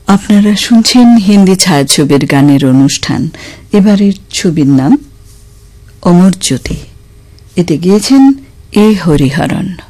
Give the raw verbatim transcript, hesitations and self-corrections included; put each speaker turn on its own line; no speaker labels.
আপনারা শুনছেন হিন্দি ছায়াছবির গানের অনুষ্ঠান। এবারের ছবির নাম অমর জ্যোতি। এতে গিয়েছেন এ হরিহরণ।